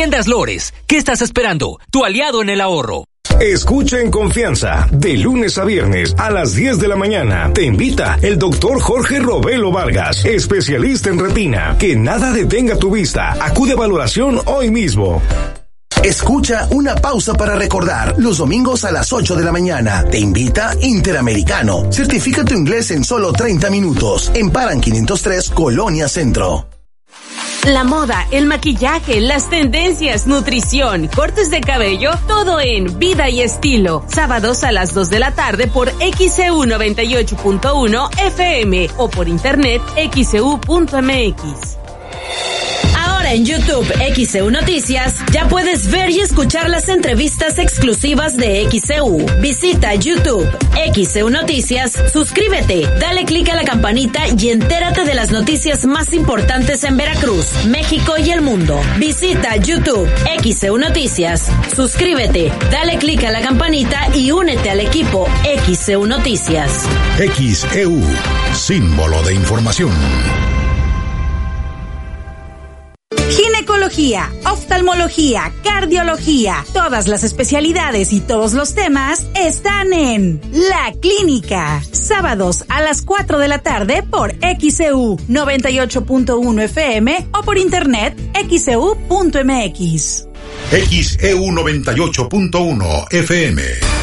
Tiendas Lores, ¿qué estás esperando? Tu aliado en el ahorro. Escucha en confianza, de lunes a viernes a las 10 de la mañana. Te invita el doctor Jorge Robelo Vargas, especialista en retina. Que nada detenga tu vista. Acude a valoración hoy mismo. Escucha Una Pausa para Recordar, los domingos a las 8 de la mañana. Te invita Interamericano. Certifica tu inglés en solo 30 minutos. En Paran 503, Colonia Centro. La moda, el maquillaje, las tendencias, nutrición, cortes de cabello, todo en Vida y Estilo. Sábados a las 2 de la tarde por XCU 98.1 FM o por internet xcu.mx. Ahora en YouTube XCU Noticias ya puedes ver y escuchar las entrevistas exclusivas de XCU. Visita YouTube XCU Noticias, suscríbete, dale clic a la campanita y entérate de las noticias más importantes en Veracruz, México y el mundo. Visita YouTube XCU Noticias, suscríbete, dale clic a la campanita y únete al equipo XCU Noticias. XEU, símbolo de información. Ginecología, oftalmología, cardiología, todas las especialidades y todos los temas están en La Clínica. Sábados a las 4 de la tarde por XCU 98.1 FM o por internet xcu.mx. XEU 98.1 FM.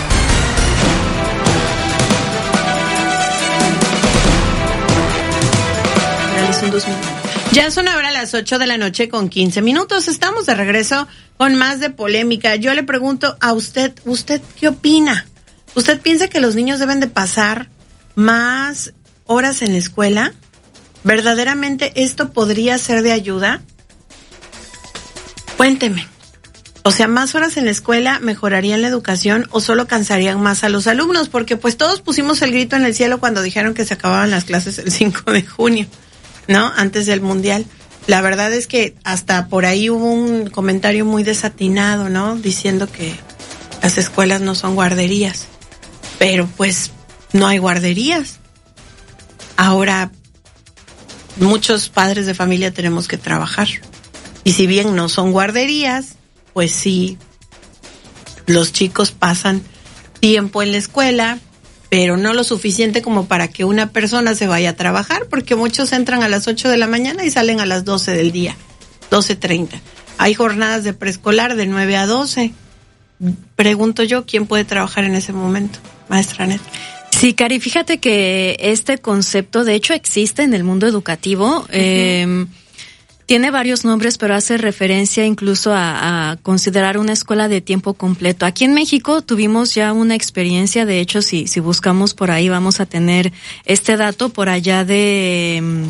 Ya son ahora las 8 de la noche con 15 minutos. Estamos de regreso con más de polémica. Yo le pregunto a ¿usted qué opina? ¿Usted piensa que los niños deben de pasar más horas en la escuela? ¿Verdaderamente esto podría ser de ayuda? Cuénteme. O sea, ¿más horas en la escuela mejorarían la educación o solo cansarían más a los alumnos? Porque pues todos pusimos el grito en el cielo cuando dijeron que se acababan las clases el 5 de junio. ¿No? Antes del Mundial. La verdad es que hasta por ahí hubo un comentario muy desatinado, ¿no? Diciendo que las escuelas no son guarderías. Pero pues no hay guarderías. Ahora, muchos padres de familia tenemos que trabajar. Y si bien no son guarderías, pues sí, los chicos pasan tiempo en la escuela, pero no lo suficiente como para que una persona se vaya a trabajar, porque muchos entran a las 8 de la mañana y salen a las 12 del día, 12:30. Hay jornadas de preescolar de 9 a 12. Pregunto yo, ¿quién puede trabajar en ese momento? Maestra Anet. Sí, Cari, fíjate que este concepto de hecho existe en el mundo educativo. Tiene varios nombres, pero hace referencia incluso a considerar una escuela de tiempo completo. Aquí en México tuvimos ya una experiencia, de hecho, si buscamos por ahí vamos a tener este dato por allá del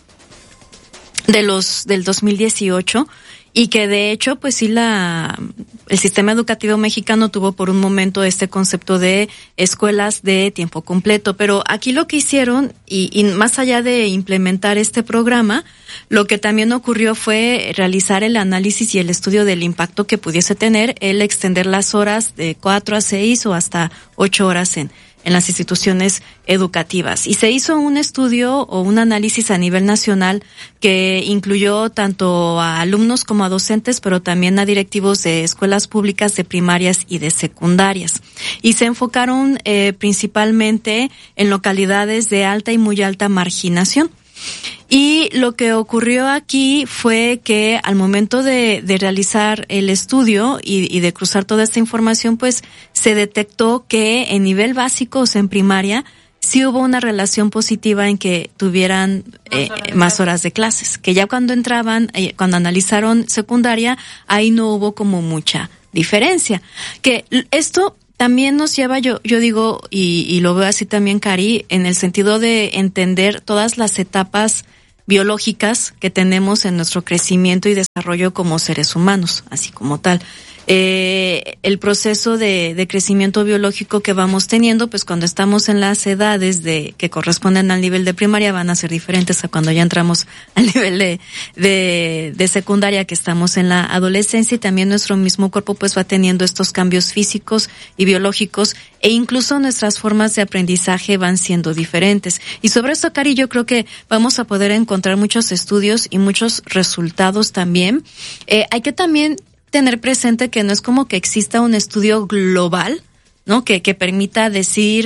2018, y que de hecho pues sí el sistema educativo mexicano tuvo por un momento este concepto de escuelas de tiempo completo, pero aquí lo que hicieron y más allá de implementar este programa, lo que también ocurrió fue realizar el análisis y el estudio del impacto que pudiese tener el extender las horas de 4 a 6 o hasta 8 horas en las instituciones educativas. Y se hizo un estudio o un análisis a nivel nacional que incluyó tanto a alumnos como a docentes, pero también a directivos de escuelas públicas de primarias y de secundarias. Y se enfocaron principalmente en localidades de alta y muy alta marginación. Y lo que ocurrió aquí fue que al momento de realizar el estudio y de cruzar toda esta información, pues se detectó que en nivel básico, o sea, en primaria, sí hubo una relación positiva en que tuvieran más horas de clases. Que ya cuando entraban, cuando analizaron secundaria, ahí no hubo como mucha diferencia. Que esto también nos lleva, yo digo, y lo veo así también, Cari, en el sentido de entender todas las etapas biológicas que tenemos en nuestro crecimiento y desarrollo como seres humanos, así como tal. El proceso de crecimiento biológico que vamos teniendo, pues cuando estamos en las edades que corresponden al nivel de primaria van a ser diferentes a cuando ya entramos al nivel de secundaria, que estamos en la adolescencia, y también nuestro mismo cuerpo pues va teniendo estos cambios físicos y biológicos, e incluso nuestras formas de aprendizaje van siendo diferentes. Y sobre esto, Cari, yo creo que vamos a poder encontrar muchos estudios y muchos resultados también. Hay que también tener presente que no es como que exista un estudio global, ¿no? Que permita decir,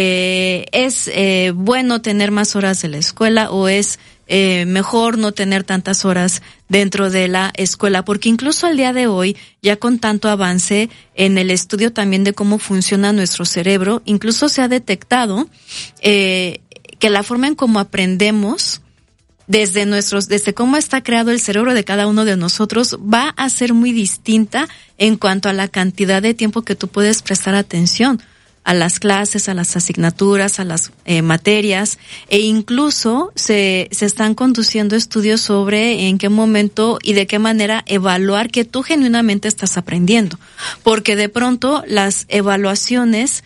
es bueno tener más horas de la escuela o es mejor no tener tantas horas dentro de la escuela, porque incluso al día de hoy, ya con tanto avance en el estudio también de cómo funciona nuestro cerebro, incluso se ha detectado que la forma en cómo aprendemos desde cómo está creado el cerebro de cada uno de nosotros va a ser muy distinta en cuanto a la cantidad de tiempo que tú puedes prestar atención a las clases, a las asignaturas, a las materias, e incluso se están conduciendo estudios sobre en qué momento y de qué manera evaluar que tú genuinamente estás aprendiendo, porque de pronto las evaluaciones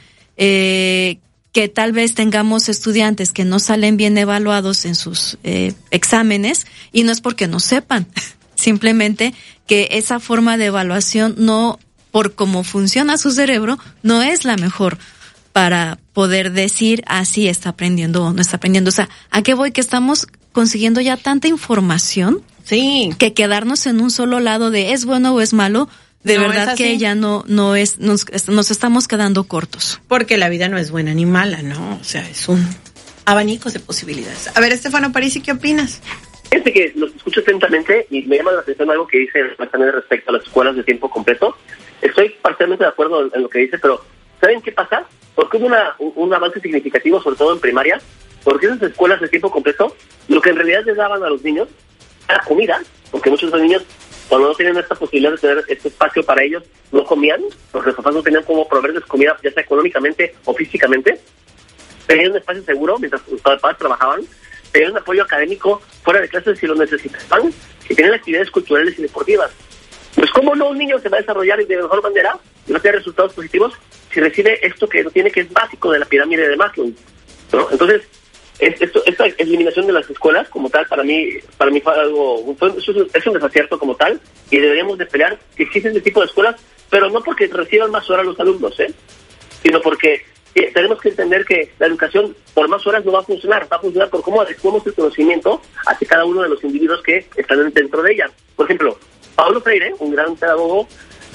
que tal vez tengamos estudiantes que no salen bien evaluados en sus exámenes, y no es porque no sepan, simplemente que esa forma de evaluación no, por cómo funciona su cerebro, no es la mejor para poder decir si está aprendiendo o no está aprendiendo. O sea, ¿a qué voy? Que estamos consiguiendo ya tanta información, sí, que quedarnos en un solo lado de es bueno o es malo, de no verdad que ya no es, nos estamos quedando cortos. Porque la vida no es buena ni mala, ¿no? O sea, es un abanico de posibilidades. A ver, Estefano Parisi, ¿qué opinas? Fíjate que los escucho atentamente y me llama la atención algo que dice también respecto a las escuelas de tiempo completo. Estoy parcialmente de acuerdo en lo que dice, pero ¿saben qué pasa? Porque hubo un avance significativo, sobre todo en primaria, porque esas escuelas de tiempo completo, lo que en realidad les daban a los niños era comida, porque muchos de los niños, cuando no tenían esta posibilidad de tener este espacio para ellos, no comían, porque los papás no tenían cómo proveerles comida, ya sea económicamente o físicamente. Tenían un espacio seguro mientras los papás trabajaban, tenían un apoyo académico fuera de clases si lo necesitaban, y tenían actividades culturales y deportivas. Pues cómo no un niño se va a desarrollar de mejor manera y va a tener resultados positivos si recibe esto que tiene, que es básico de la pirámide de Maslow, ¿no? Entonces, esta eliminación de las escuelas como tal, para mí fue algo, es un desacierto como tal, y deberíamos de pelear que existen este tipo de escuelas, pero no porque reciban más horas los alumnos, sino porque tenemos que entender que la educación por más horas no va a funcionar por cómo adecuamos el conocimiento hacia cada uno de los individuos que están dentro de ella. Por ejemplo, Paulo Freire, un gran pedagogo,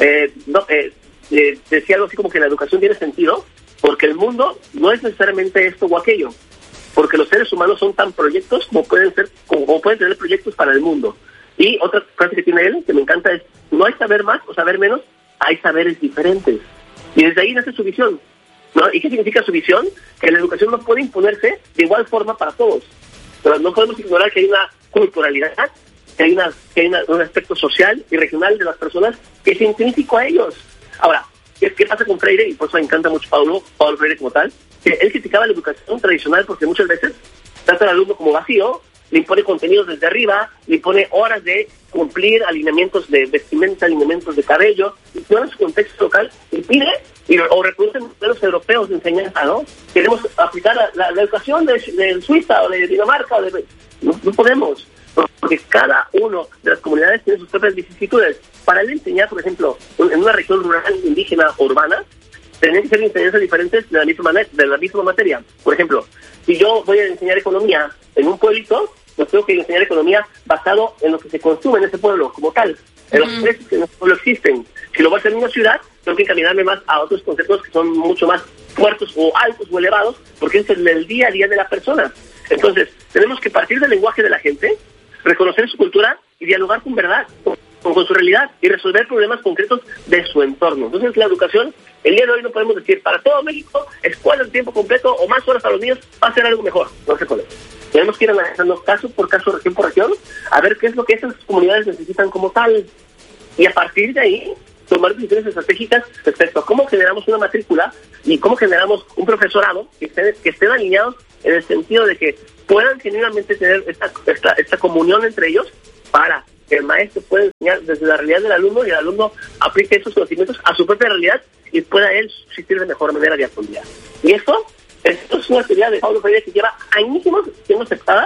decía algo así como que la educación tiene sentido porque el mundo no es necesariamente esto o aquello, porque los seres humanos son tan proyectos como pueden tener proyectos para el mundo. Y otra frase que tiene él, que me encanta, es: no hay saber más o saber menos, hay saberes diferentes. Y desde ahí nace su visión, ¿no? ¿Y qué significa su visión? Que la educación no puede imponerse de igual forma para todos. Pero no podemos ignorar que hay una culturalidad, que hay un aspecto social y regional de las personas que es intrínseco a ellos. Ahora, ¿qué pasa con Freire? Y por eso me encanta mucho Paulo Freire como tal, que él criticaba la educación tradicional porque muchas veces trata al alumno como vacío, le impone contenidos desde arriba, le impone horas de cumplir alineamientos de vestimenta, alineamientos de cabello, y no en su contexto local, y pide o reproducen modelos europeos de enseñanza, ¿no? Queremos aplicar la educación de Suiza o de Dinamarca, no podemos, porque cada uno de las comunidades tiene sus propias vicisitudes. Para él enseñar, por ejemplo, en una región rural, indígena o urbana, tendrían que ser enseñanzas diferentes de la misma materia. Por ejemplo, si yo voy a enseñar economía en un pueblito, yo tengo que enseñar economía basado en lo que se consume en ese pueblo como tal, en los precios que en ese pueblo existen. Si lo voy a hacer en una ciudad, tengo que encaminarme más a otros conceptos que son mucho más fuertes o altos o elevados, porque es el día a día de la persona. Entonces, tenemos que partir del lenguaje de la gente, reconocer su cultura y dialogar con verdad, con su realidad, y resolver problemas concretos de su entorno. Entonces, la educación, el día de hoy no podemos decir para todo México, escuela de tiempo completo o más horas para los niños va a ser algo mejor. No se puede. Tenemos que ir analizando caso por caso, región por región, a ver qué es lo que esas comunidades necesitan como tal, y a partir de ahí tomar decisiones estratégicas respecto a cómo generamos una matrícula y cómo generamos un profesorado que estén alineados en el sentido de que puedan genuinamente tener esta comunión entre ellos para que el maestro pueda enseñar desde la realidad del alumno y el alumno aplique esos conocimientos a su propia realidad y pueda él subsistir de mejor manera día con día. Y esto es una teoría de Paulo Freire que lleva añísimos siendo aceptada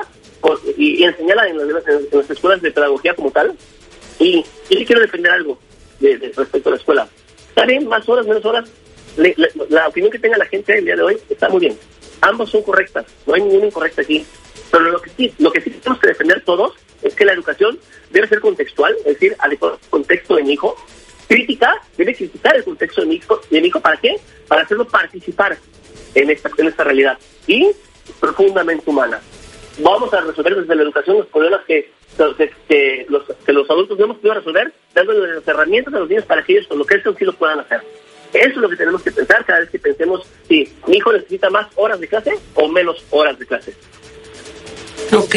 y enseñada en las escuelas de pedagogía como tal. Y yo sí quiero defender algo respecto a la escuela. Está bien, más horas, menos horas. La opinión que tenga la gente el día de hoy está muy bien. Ambas son correctas, no hay ninguna incorrecta aquí. Pero lo que sí tenemos que defender todos es que la educación debe ser contextual, es decir, adecuado al contexto de mi hijo, diversificar el contexto de México, ¿para qué? Para hacerlo participar en esta realidad y profundamente humana. Vamos a resolver desde la educación los problemas que los adultos no hemos podido resolver, dándole las herramientas a los niños para que ellos cuando crezcan sí lo puedan hacer. Eso es lo que tenemos que pensar cada vez que pensemos si mi hijo necesita más horas de clase o menos horas de clase. Ok.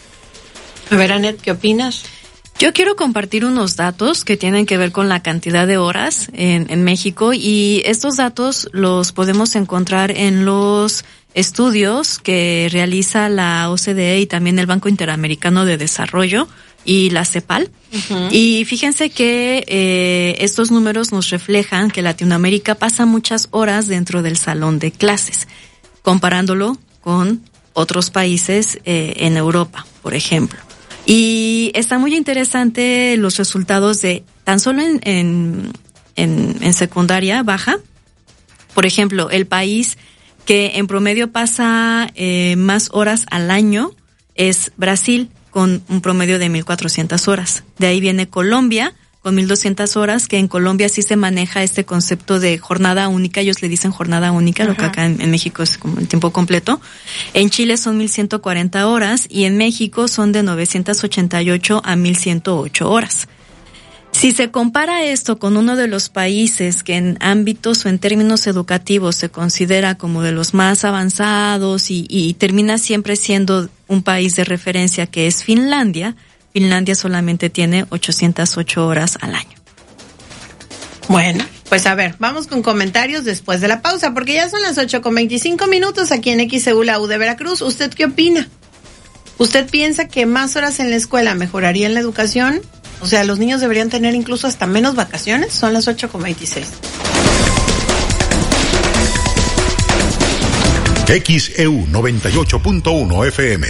A ver, Anet, ¿qué opinas? Yo quiero compartir unos datos que tienen que ver con la cantidad de horas en México, y estos datos los podemos encontrar en los estudios que realiza la OCDE y también el Banco Interamericano de Desarrollo y la CEPAL. Uh-huh. Y fíjense que estos números nos reflejan que Latinoamérica pasa muchas horas dentro del salón de clases, comparándolo con otros países en Europa, por ejemplo. Y está muy interesante los resultados de tan solo en secundaria baja. Por ejemplo, el país que en promedio pasa más horas al año es Brasil, con un promedio de 1,400 horas. De ahí viene Colombia, con 1,200 horas, que en Colombia sí se maneja este concepto de jornada única. Ellos le dicen jornada única, lo que acá en México es como el tiempo completo. En Chile son 1,140 horas y en México son de 988 a 1,108 horas. Si se compara esto con uno de los países que en ámbitos o en términos educativos se considera como de los más avanzados y termina siempre siendo un país de referencia, que es Finlandia, Finlandia solamente tiene 808 horas al año. Bueno, pues a ver, vamos con comentarios después de la pausa, porque ya son las 8:25 aquí en XEU, la U de Veracruz. ¿Usted qué opina? ¿Usted piensa que más horas en la escuela mejorarían la educación? O sea, los niños deberían tener incluso hasta menos vacaciones. Son las 8:26. XEU 98.1 FM.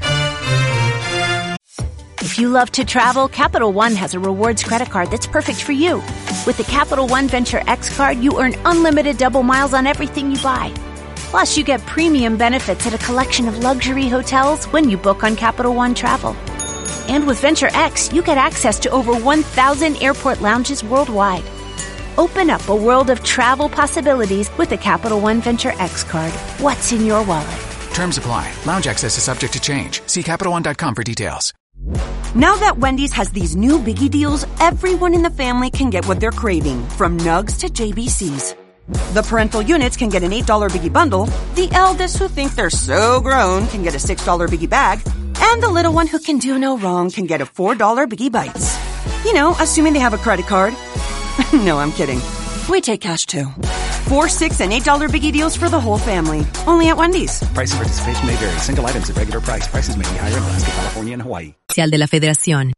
If you love to travel, Capital One has a rewards credit card that's perfect for you. With the Capital One Venture X card, you earn unlimited double miles on everything you buy. Plus, you get premium benefits at a collection of luxury hotels when you book on Capital One Travel. And with Venture X, you get access to over 1,000 airport lounges worldwide. Open up a world of travel possibilities with the Capital One Venture X card. What's in your wallet? Terms apply. Lounge access is subject to change. See CapitalOne.com for details. Now that Wendy's has these new biggie deals, everyone in the family can get what they're craving, from nugs to JBCs. The parental units can get an $8 biggie bundle, the eldest who think they're so grown can get a $6 biggie bag, and the little one who can do no wrong can get a $4 biggie bites. You know, assuming they have a credit card. No, I'm kidding. We take cash too. 4, $6, and $8 biggie deals for the whole family. Only at Wendy's. Price and participation may vary. Single items at regular price. Prices may be higher in Alaska, California, and Hawaii. De la Federación.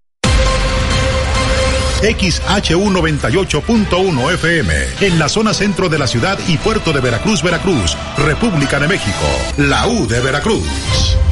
XHU 98.1 FM, en la zona centro de la ciudad y puerto de Veracruz, Veracruz, República de México, la U de Veracruz.